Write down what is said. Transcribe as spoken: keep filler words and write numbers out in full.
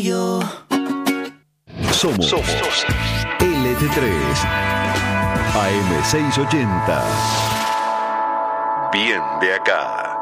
yo. Somos, Somos L T tres A M seiscientos ochenta. Bien de acá.